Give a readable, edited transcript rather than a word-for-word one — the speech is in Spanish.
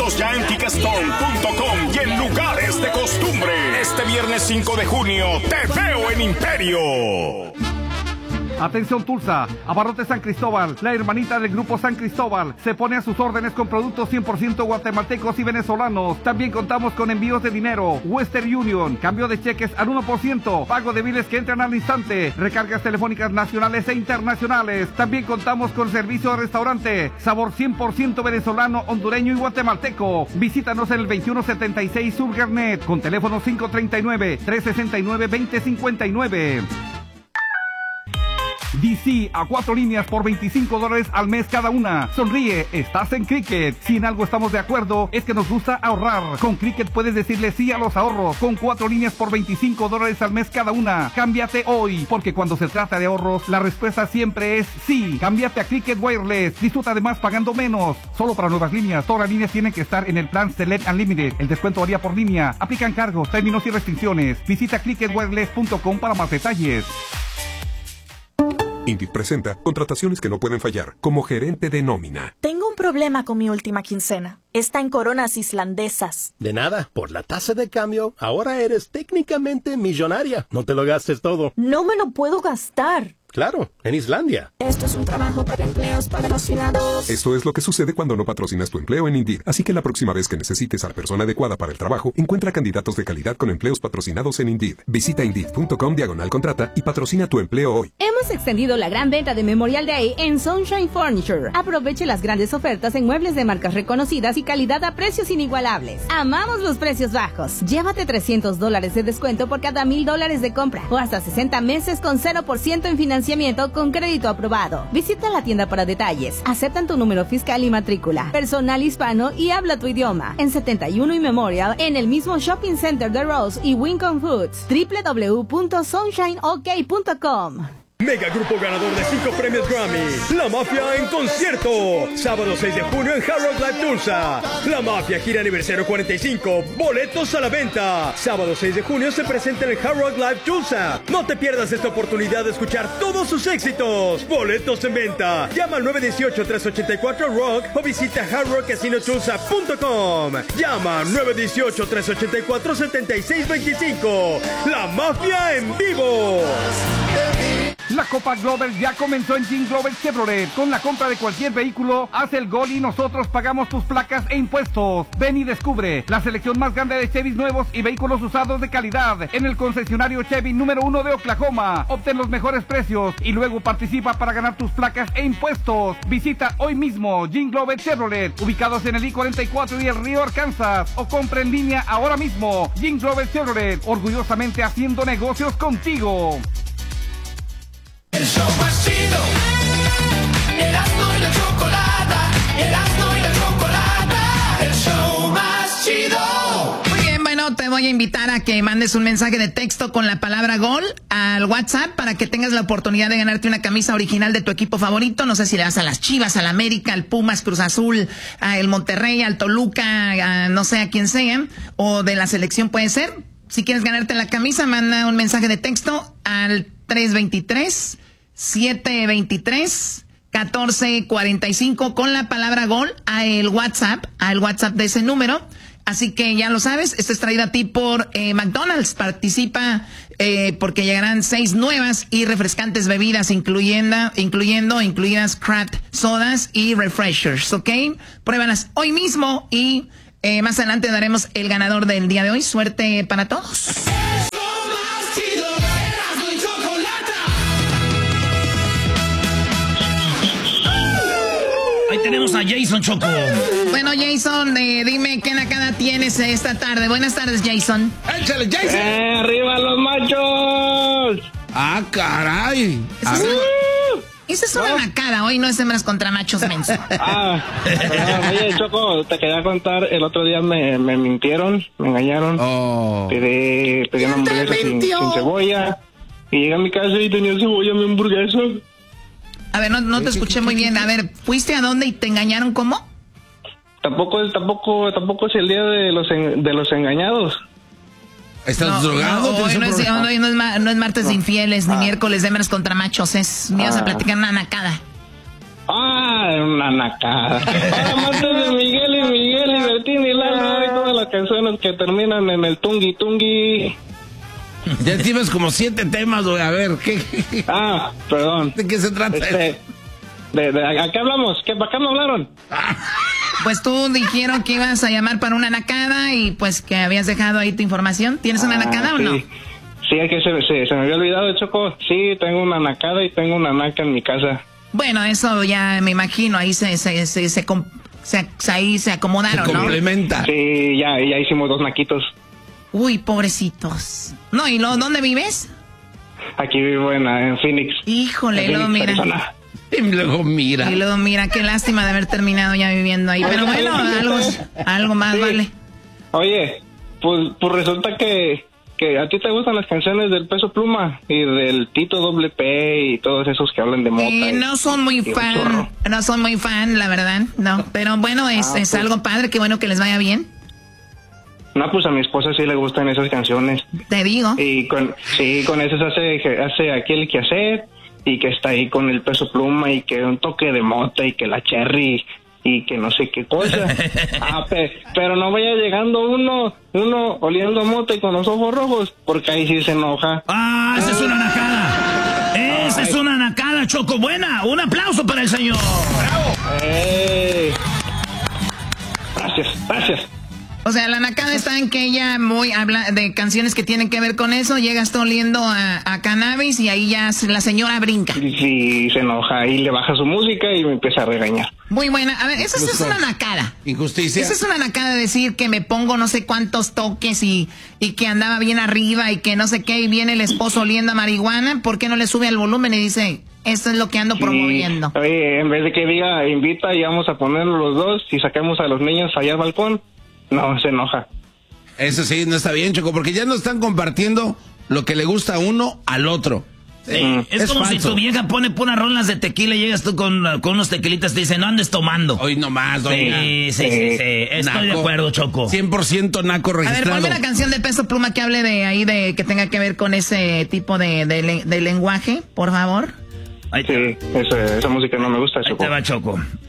Visítanos ya en ticketstone.com y en lugares de costumbre. Este viernes 5 de junio, te veo en Imperio. Atención Tulsa, Abarrotes San Cristóbal, la hermanita del Grupo San Cristóbal, se pone a sus órdenes con productos 100% guatemaltecos y venezolanos. También contamos con envíos de dinero, Western Union, cambio de cheques al 1%, pago de biles que entran al instante, recargas telefónicas nacionales e internacionales. También contamos con servicio de restaurante, sabor 100% venezolano, hondureño y guatemalteco. Visítanos en el 2176 Sur Garnet, con teléfono 539-369-2059. DC a 4 líneas por $25 al mes cada una. Sonríe, estás en Cricket. Si en algo estamos de acuerdo, es que nos gusta ahorrar. Con Cricket puedes decirle sí a los ahorros. Con 4 líneas por $25 al mes cada una. Cámbiate hoy, porque cuando se trata de ahorros, la respuesta siempre es sí. Cámbiate a Cricket Wireless. Disfruta además pagando menos. Solo para nuevas líneas. Todas las líneas tienen que estar en el plan Select Unlimited. El descuento varía por línea. Aplican cargos, términos y restricciones. Visita cricketwireless.com para más detalles. Indeed presenta contrataciones que no pueden fallar, como gerente de nómina. Tengo un problema con mi última quincena. Está en coronas islandesas. De nada, por la tasa de cambio, ahora eres técnicamente millonaria. No te lo gastes todo. No me lo puedo gastar. Claro, en Islandia. Esto es un trabajo para empleos patrocinados. Esto es lo que sucede cuando no patrocinas tu empleo en Indeed. Así que la próxima vez que necesites a la persona adecuada para el trabajo, encuentra candidatos de calidad con empleos patrocinados en Indeed. Visita Indeed.com/contrata y patrocina tu empleo hoy. Hemos extendido la gran venta de Memorial Day en Sunshine Furniture. Aproveche las grandes ofertas en muebles de marcas reconocidas y calidad a precios inigualables. Amamos los precios bajos. Llévate $300 de descuento por cada $1,000 de compra o hasta 60 meses con 0% en financiamiento con crédito aprobado. Visita la tienda para detalles. Aceptan tu número fiscal y matrícula. Personal hispano y habla tu idioma. En 71 y Memorial, en el mismo Shopping Center de Rose y Wincom Foods. www.sunshineok.com. Mega grupo ganador de 5 premios Grammy. La Mafia en concierto. Sábado 6 de junio en Hard Rock Live Tulsa. La Mafia gira aniversario 45. Boletos a la venta. Sábado 6 de junio se presenta en el Hard Rock Live Tulsa. No te pierdas esta oportunidad de escuchar todos sus éxitos. Boletos en venta. Llama al 918-384-ROCK o visita hardrockcasinotulsa.com. Llama 918-384-7625. La Mafia en vivo. La Copa Glover ya comenzó en Jean Glover Chevrolet. Con la compra de cualquier vehículo, haz el gol y nosotros pagamos tus placas e impuestos. Ven y descubre la selección más grande de Chevys nuevos y vehículos usados de calidad en el concesionario Chevy número 1 de Oklahoma. Obtén los mejores precios y luego participa para ganar tus placas e impuestos. Visita hoy mismo Jean Glover Chevrolet, ubicados en el I-44 y el Río Arkansas, o compra en línea ahora mismo. Jean Glover Chevrolet, orgullosamente haciendo negocios contigo. El show más chido. Erasmo y la chocolata. Erasmo y la chocolata. El show más chido. Muy bien, bueno, te voy a invitar a que mandes un mensaje de texto con la palabra gol al WhatsApp para que tengas la oportunidad de ganarte una camisa original de tu equipo favorito. No sé si le vas a las Chivas, al América, al Pumas, Cruz Azul, al Monterrey, al Toluca, no sé a quién sea, o de la selección puede ser. Si quieres ganarte la camisa, manda un mensaje de texto al 323-723-1445 con la palabra gol al WhatsApp de ese número. Así que ya lo sabes, esto es traído a ti por McDonald's. Participa porque llegarán 6 nuevas y refrescantes bebidas, incluidas craft sodas y refreshers, ¿ok? Pruébalas hoy mismo y más adelante daremos el ganador del día de hoy. Suerte para todos. Ahí tenemos a Jason, Choco. Bueno, Jason, dime qué nakada tienes esta tarde. Buenas tardes, Jason. ¡Échale, Jason! ¡Arriba los machos! ¡Ah, caray! Esa es una nakada, hoy no es hembras contra machos, menso. Oye, Choco, te quería contar, el otro día me mintieron, me engañaron. Pedí una hamburguesa sin cebolla. Y llegué a mi casa y tenía cebolla mi hamburguesa. A ver, no te escuché muy bien. A ver, ¿fuiste a dónde y te engañaron cómo? Tampoco es el día de los engañados. ¿Estás drogado? Hoy no es martes de infieles, ni miércoles de hembras contra machos. Vamos a platicar una nakada. Una nakada. Martes de Miguel y Bertín canciones que terminan en el tungui tungui. Ya tienes como 7 temas, güey. A ver, ¿qué? Ah, perdón. ¿De qué se trata? ¿A qué hablamos? ¿Para qué me hablaron? Pues tú dijeron que ibas a llamar para una nacada y pues que habías dejado ahí tu información. ¿Tienes una nacada o no? Sí, es que se me había olvidado, Choco. Sí, tengo una nacada y tengo una naca en mi casa. Bueno, eso ya me imagino, ahí ahí se acomodaron, se complementa. ¿no? Sí, ya hicimos 2 naquitos. Uy, pobrecitos. No, ¿y luego dónde vives? Aquí vivo en Phoenix. Híjole, en luego Phoenix, mira. Arizona. Y luego mira. Qué lástima de haber terminado ya viviendo ahí. Pero bueno, algo más sí. vale. Oye, pues resulta que a ti te gustan las canciones del Peso Pluma y del Tito Doble P y todos esos que hablan de mota. No son muy fan, la verdad, no. Pero bueno, es algo padre, qué bueno que les vaya bien. No, pues a mi esposa sí le gustan esas canciones. Te digo. Y con esas hace aquí el quehacer y que está ahí con el Peso Pluma y que un toque de mota y que la cherry y que no sé qué cosa. Pero no vaya llegando uno oliendo mota y con los ojos rojos, porque ahí sí se enoja. ¡Ah, esa es una nacada! ¡Esa es una nacada, Choco! ¡Buena! ¡Un aplauso para el señor! ¡Bravo! Gracias. O sea, la nacada está en que ella habla de canciones que tienen que ver con eso, llegas oliendo a cannabis y ahí ya la señora brinca. Sí, se enoja y le baja su música y me empieza a regañar. Muy buena. A ver, esa es una nacada. Injusticia. Esa es una nacada de decir que me pongo no sé cuántos toques y que andaba bien arriba y que no sé qué y viene el esposo oliendo a marihuana. ¿Por qué no le sube el volumen y dice, esto es lo que ando promoviendo? Oye, en vez de que diga, invita y vamos a ponernos los dos y saquemos a los niños allá al balcón. No, se enoja. Eso sí, no está bien, Choco, porque ya no están compartiendo lo que le gusta a uno al otro. Sí, es como falso. Si tu vieja pone puras rolas de tequila y llegas tú con unos tequilitas y te dice, no andes tomando. Hoy nomás, doña. Sí. Estoy de acuerdo, Choco. 100% naco registrado. A ver, ponme una canción de Peso Pluma que hable de ahí, de que tenga que ver con ese tipo de lenguaje, por favor. Sí, esa música no me gusta, Choco. Ahí te va, Choco.